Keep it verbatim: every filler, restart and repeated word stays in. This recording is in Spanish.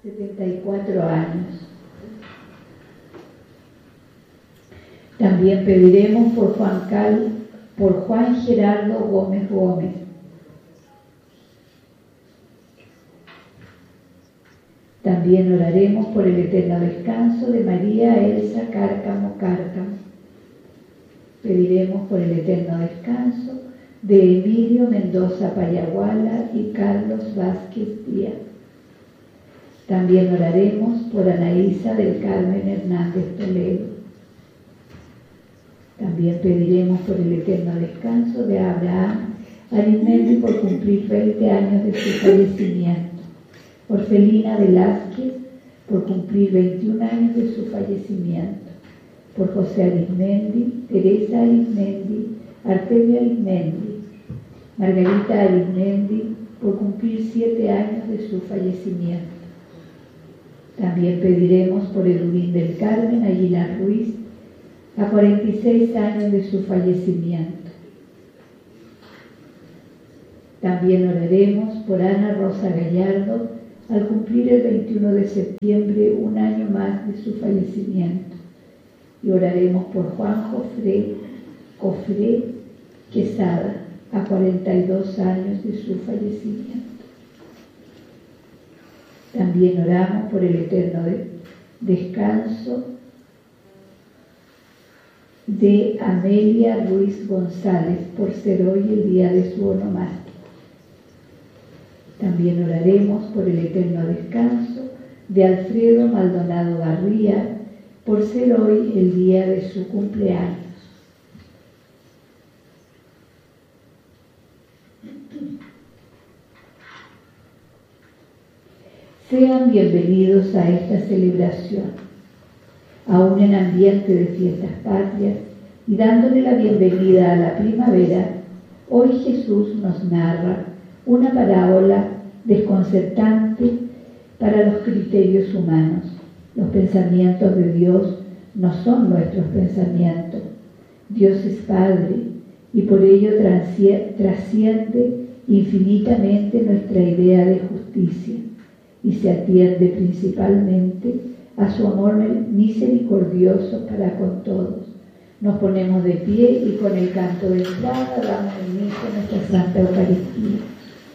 setenta y cuatro años. También pediremos por Juan, Cal, por Juan Gerardo Gómez Gómez. También oraremos por el eterno descanso de María Elsa Cárcamo Cárcamo. Pediremos por el eterno descanso de Emilio Mendoza Payaguala y Carlos Vázquez Díaz. También oraremos por Anaísa del Carmen Hernández Toledo. También pediremos por el eterno descanso de Abraham Arismendi por cumplir veinte años de su fallecimiento. Por Felina Velázquez por cumplir veintiún años de su fallecimiento. Por José Arismendi, Teresa Arismendi, Artemio Arismendi, Margarita Arismendi por cumplir siete años de su fallecimiento. También pediremos por Edwin del Carmen Aguilar Ruiz, a cuarenta y seis años de su fallecimiento. También oraremos por Ana Rosa Gallardo, al cumplir el veintiuno de septiembre un año más de su fallecimiento. Y oraremos por Juan Jofré, Cofré Quesada, a cuarenta y dos años de su fallecimiento. También oramos por el eterno descanso de Amelia Ruiz González, por ser hoy el día de su onomástico. También oraremos por el eterno descanso de Alfredo Maldonado Barría, por ser hoy el día de su cumpleaños. Sean bienvenidos a esta celebración, aún en ambiente de fiestas patrias, y dándole la bienvenida a la primavera. Hoy Jesús nos narra una parábola desconcertante para los criterios humanos. Los pensamientos de Dios no son nuestros pensamientos. Dios es Padre y por ello trasciende infinitamente nuestra idea de justicia y se atiende principalmente a su amor misericordioso para con todos. Nos ponemos de pie y con el canto de entrada damos inicio a nuestra Santa Eucaristía.